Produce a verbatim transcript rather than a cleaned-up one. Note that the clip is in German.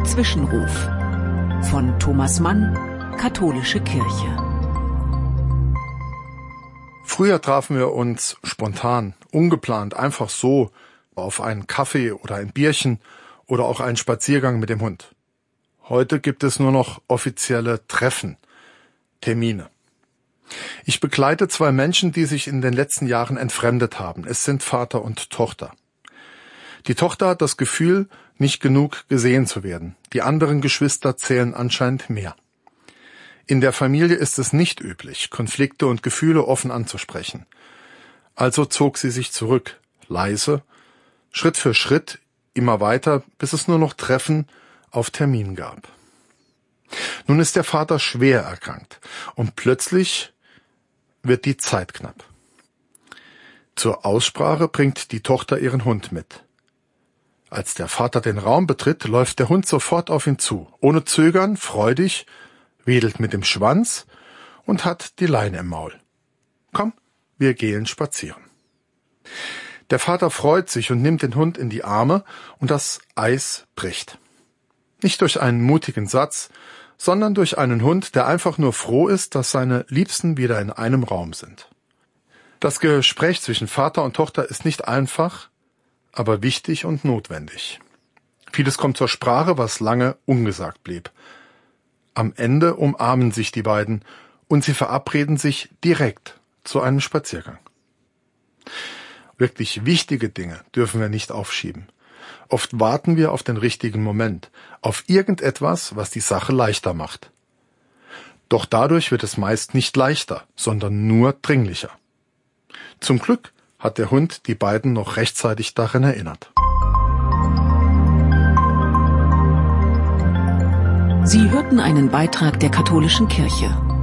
Zwischenruf von Thomas Mann, Katholische Kirche. Früher trafen wir uns spontan, ungeplant, einfach so auf einen Kaffee oder ein Bierchen oder auch einen Spaziergang mit dem Hund. Heute gibt es nur noch offizielle Treffen, Termine. Ich begleite zwei Menschen, die sich in den letzten Jahren entfremdet haben. Es sind Vater und Tochter. Die Tochter hat das Gefühl, nicht genug gesehen zu werden. Die anderen Geschwister zählen anscheinend mehr. In der Familie ist es nicht üblich, Konflikte und Gefühle offen anzusprechen. Also zog sie sich zurück, leise, Schritt für Schritt, immer weiter, bis es nur noch Treffen auf Termin gab. Nun ist der Vater schwer erkrankt und plötzlich wird die Zeit knapp. Zur Aussprache bringt die Tochter ihren Hund mit. Als der Vater den Raum betritt, läuft der Hund sofort auf ihn zu, ohne Zögern, freudig, wedelt mit dem Schwanz und hat die Leine im Maul. Komm, wir gehen spazieren. Der Vater freut sich und nimmt den Hund in die Arme und das Eis bricht. Nicht durch einen mutigen Satz, sondern durch einen Hund, der einfach nur froh ist, dass seine Liebsten wieder in einem Raum sind. Das Gespräch zwischen Vater und Tochter ist nicht einfach, aber wichtig und notwendig. Vieles kommt zur Sprache, was lange ungesagt blieb. Am Ende umarmen sich die beiden und sie verabreden sich direkt zu einem Spaziergang. Wirklich wichtige Dinge dürfen wir nicht aufschieben. Oft warten wir auf den richtigen Moment, auf irgendetwas, was die Sache leichter macht. Doch dadurch wird es meist nicht leichter, sondern nur dringlicher. Zum Glück hat der Hund die beiden noch rechtzeitig daran erinnert. Sie hörten einen Beitrag der Katholischen Kirche.